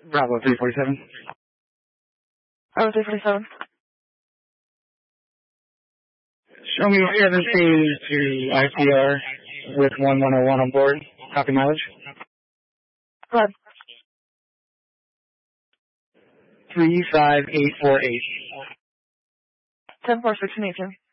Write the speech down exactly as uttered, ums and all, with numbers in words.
Bravo three forty-seven. Bravo three forty-seven. Show me seven phase to I C R with one one oh one on board. Copy mileage. Go ahead. three five eight four eight. ten four sixteen eighteen.